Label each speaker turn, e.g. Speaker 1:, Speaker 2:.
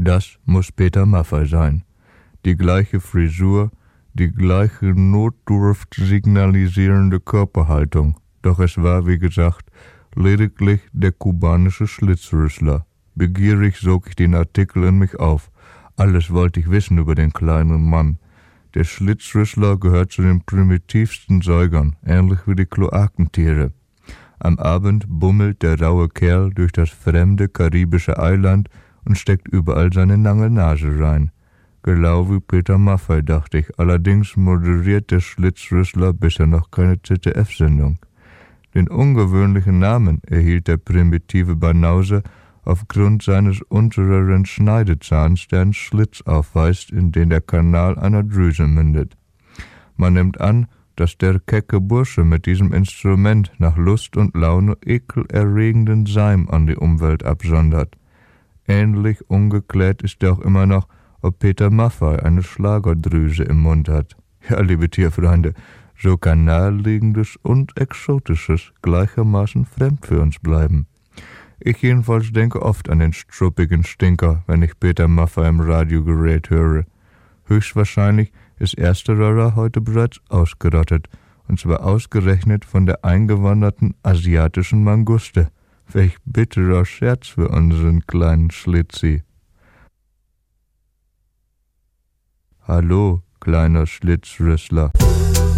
Speaker 1: Das muss Peter Maffay sein. Die gleiche Frisur, die gleiche Notdurft signalisierende Körperhaltung. Doch es war, wie gesagt, lediglich der kubanische Schlitzrüssler. Begierig sog ich den Artikel in mich auf. Alles wollte ich wissen über den kleinen Mann. Der Schlitzrüssler gehört zu den primitivsten Säugern, ähnlich wie die Kloakentiere. Am Abend bummelt der raue Kerl durch das fremde karibische Eiland und steckt überall seine lange Nase rein. Genau wie Peter Maffay, dachte ich. Allerdings moderiert der Schlitzrüssler bisher noch keine ZDF-Sendung. Den ungewöhnlichen Namen erhielt der primitive Banause aufgrund seines unteren Schneidezahns, der einen Schlitz aufweist, in den der Kanal einer Drüse mündet. Man nimmt an, dass der kecke Bursche mit diesem Instrument nach Lust und Laune ekelerregenden Seim an die Umwelt absondert. Ähnlich ungeklärt ist er auch immer noch, ob Peter Maffay eine Schlagerdrüse im Mund hat. Ja, liebe Tierfreunde, so kann Naheliegendes und Exotisches gleichermaßen fremd für uns bleiben. Ich jedenfalls denke oft an den struppigen Stinker, wenn ich Peter Maffay im Radiogerät höre. Höchstwahrscheinlich ist ersterer heute bereits ausgerottet, und zwar ausgerechnet von der eingewanderten asiatischen Manguste. Welch bitterer Scherz für unseren kleinen Schlitzi. Hallo, kleiner Schlitzrüssler.